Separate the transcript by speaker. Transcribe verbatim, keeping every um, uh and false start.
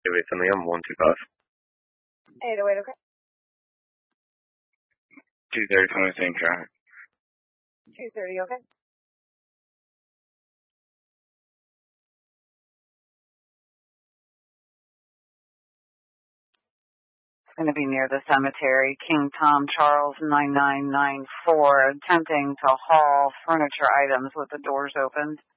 Speaker 1: Wait, something I'm one two five.
Speaker 2: eight oh eight, okay.
Speaker 3: two thirty, twenty, same traffic.
Speaker 2: two thirty, okay.
Speaker 4: It's going to be near the cemetery. King Tom Charles nine nine nine four, attempting to haul furniture items with the doors opened.